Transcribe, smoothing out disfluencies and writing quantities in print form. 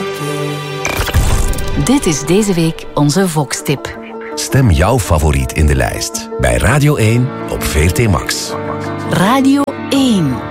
Dit is deze week onze Vox-tip. Stem jouw favoriet in de lijst bij Radio 1 op VRT Max. Radio 1.